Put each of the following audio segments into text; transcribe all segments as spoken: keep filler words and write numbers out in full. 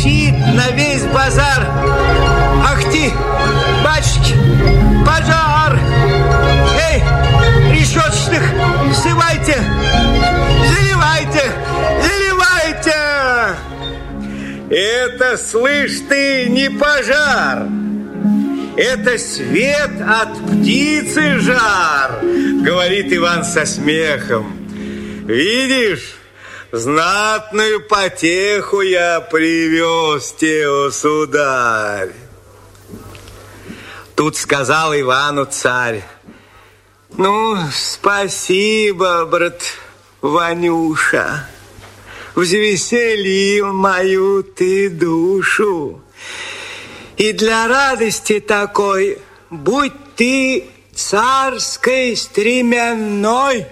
кричит на весь базар: ах ты, батюшки, пожар! Эй, решеточных, взрывайте, заливайте, заливайте! Это, слышь ты, не пожар, это свет от птицы жар, говорит Иван со смехом. Видишь, знатную потеху я привез тебе, о сударь. Тут сказал Ивану царь: ну, спасибо, брат Ванюша, взвеселил мою ты душу. И для радости такой будь ты царской стременной.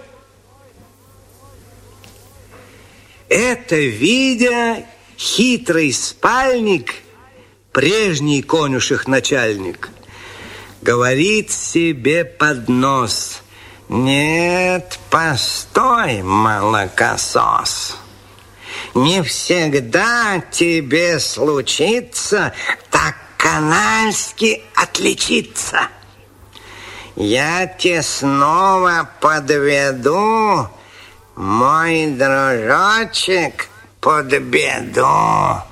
Это, видя, хитрый спальник, прежний конюших начальник, говорит себе под нос: нет, постой, молокосос, не всегда тебе случится так канальски отличиться. Я тебе снова подведу, мой дружочек, под беду.